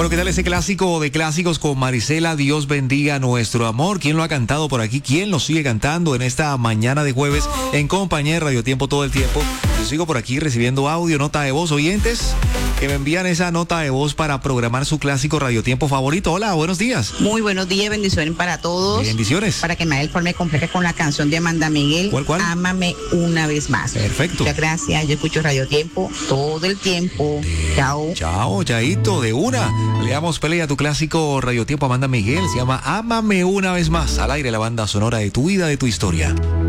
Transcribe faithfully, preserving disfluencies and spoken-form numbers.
Bueno, ¿qué tal ese clásico de clásicos con Marisela? Dios bendiga nuestro amor. ¿Quién lo ha cantado por aquí? ¿Quién lo sigue cantando en esta mañana de jueves en compañía de Radio Tiempo todo el tiempo? Yo sigo por aquí recibiendo audio, nota de voz, oyentes que me envían esa nota de voz para programar su clásico Radio Tiempo favorito. Hola, buenos días. Muy buenos días, bendiciones para todos. Bendiciones. Para que me me complete con la canción de Amanda Miguel. ¿Cuál, cuál? Ámame una vez más. Perfecto. Muchas gracias, yo escucho Radio Tiempo todo el tiempo. Chao. Chao, Chaito, de una. Le damos pelea a tu clásico Radio Tiempo Amanda Miguel. Se llama Ámame una vez más. Al aire la banda sonora de tu vida, de tu historia.